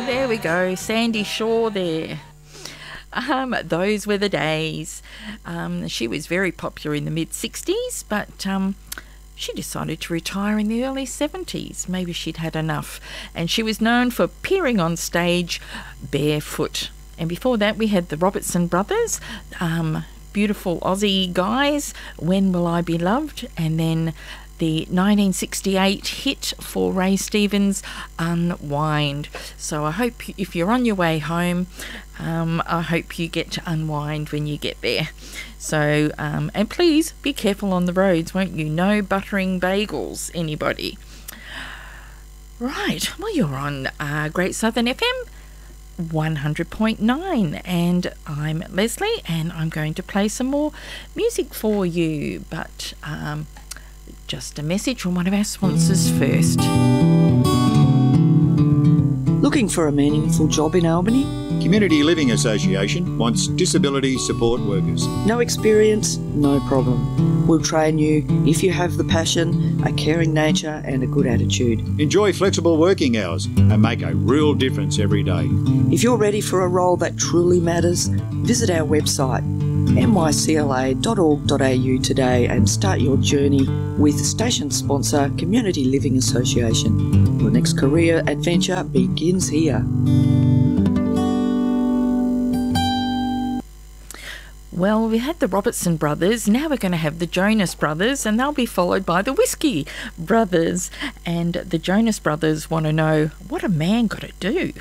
there we go. Sandy Shaw there. Those were the days. She was very popular in the mid-60s, but she decided to retire in the early 70s. Maybe she'd had enough. And she was known for appearing on stage barefoot. And before that, we had the Robertson Brothers, beautiful Aussie guys, When Will I Be Loved? And then the 1968 hit for Ray Stevens, Unwind. So I hope if you're on your way home, I hope you get to unwind when you get there. So, and please be careful on the roads, won't you? No buttering bagels, anybody. Right, well, you're on Great Southern FM 100.9, and I'm Leslie, and I'm going to play some more music for you, but just a message from one of our sponsors first. Looking for a meaningful job in Albany? Community Living Association wants disability support workers. No experience, no problem. We'll train you if you have the passion, a caring nature and a good attitude. Enjoy flexible working hours and make a real difference every day. If you're ready for a role that truly matters, visit our website mycla.org.au today and start your journey with station sponsor Community Living Association. Your next career adventure begins here. Well, we had the Robertson Brothers, now we're going to have the Jonas Brothers, and they'll be followed by the Whiskey Brothers. And the Jonas Brothers want to know, what a man got to do